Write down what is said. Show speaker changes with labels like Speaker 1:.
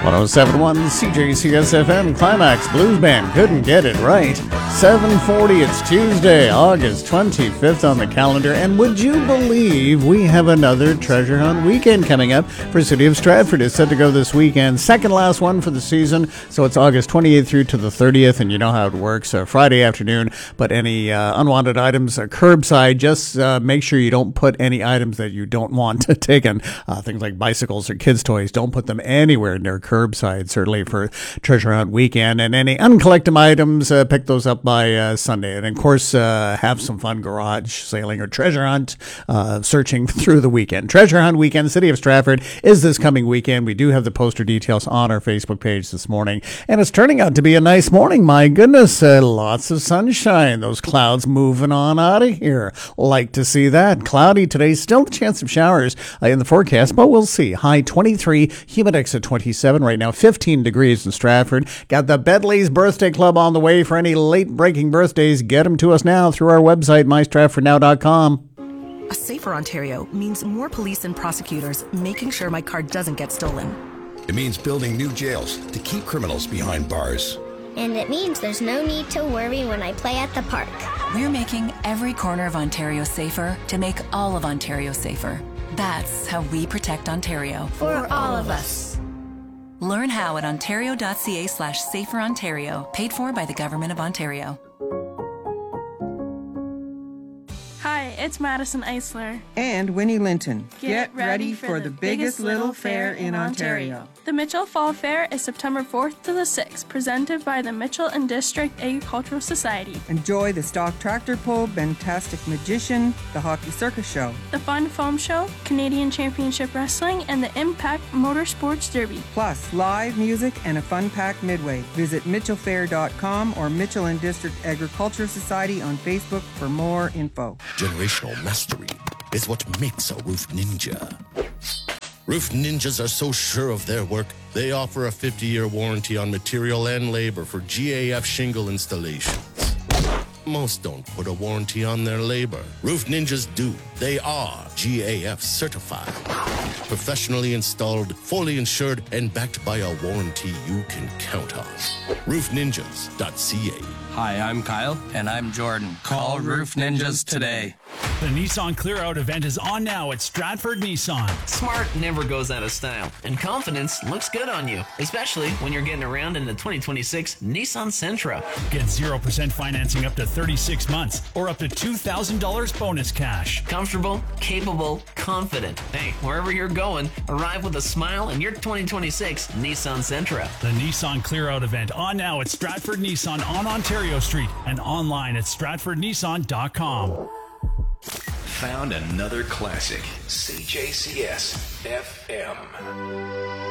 Speaker 1: 1071 CJCS FM Climax Blues Band couldn't get it right. 7:40, it's Tuesday, August 25th on the calendar, and would you believe we have another treasure hunt weekend coming up for City of Stratford. It's set to go this weekend, second last one for the season, so it's August 28th through to the 30th, and you know how it works, Friday afternoon, but any unwanted items are curbside. Just make sure you don't put any items that you don't want taken, things like bicycles or kids' toys, don't put them anywhere near curbside, certainly for treasure hunt weekend. And any uncollected items, pick those up by Sunday. And of course, have some fun garage sailing or treasure hunt searching through the weekend. Treasure hunt weekend, City of Stratford, is this coming weekend. We do have the poster details on our Facebook page this morning, and it's turning out to be a nice morning. My goodness, lots of sunshine. Those clouds moving on out of here. Like to see that. Cloudy today, still a chance of showers in the forecast, but we'll see. High 23, humidex at 27 right now, 15 degrees in Stratford. Got the Bedley's Birthday Club on the way for any late-breaking birthdays. Get them to us now through our website, mystratfordnow.com.
Speaker 2: A safer Ontario means more police and prosecutors making sure my car doesn't get stolen.
Speaker 3: It means building new jails to keep criminals behind bars.
Speaker 4: And it means there's no need to worry when I play at the park.
Speaker 5: We're making every corner of Ontario safer to make all of Ontario safer. That's how we protect Ontario.
Speaker 4: For all of us.
Speaker 5: Learn how at ontario.ca/saferontario, paid for by the Government of Ontario.
Speaker 6: Hi, it's Madison Eisler.
Speaker 7: And Winnie Linton.
Speaker 6: Get ready for the biggest little fair in Ontario. The Mitchell Fall Fair is September 4th to the 6th, presented by the Mitchell and District Agricultural Society.
Speaker 7: Enjoy the stock tractor pull, Bentastic Magician, the Hockey Circus Show,
Speaker 6: the Fun Foam Show, Canadian Championship Wrestling, and the Impact Motorsports Derby.
Speaker 7: Plus, live music and a fun-packed midway. Visit mitchellfair.com or Mitchell and District Agricultural Society on Facebook for more info.
Speaker 3: Generational mastery is what makes a roof ninja. Roof ninjas are so sure of their work, they offer a 50-year warranty on material and labor for GAF shingle installations. Most don't put a warranty on their labor. Roof ninjas do. They are GAF certified. Professionally installed, fully insured, and backed by a warranty you can count on. RoofNinjas.ca.
Speaker 8: Hi, I'm Kyle.
Speaker 9: And I'm Jordan. Call Roof Ninjas today.
Speaker 10: The Nissan Clear Out event is on now at Stratford Nissan.
Speaker 11: Smart never goes out of style, and confidence looks good on you, especially when you're getting around in the 2026 Nissan Sentra.
Speaker 10: Get 0% financing up to 36 months or up to $2,000 bonus cash.
Speaker 11: Comfortable, capable, confident. Hey, wherever you're going, arrive with a smile in your 2026 Nissan Sentra.
Speaker 10: The Nissan Clear Out event on now at Stratford Nissan on Ontario Street and online at stratfordnissan.com.
Speaker 12: Found another classic. CJCS FM.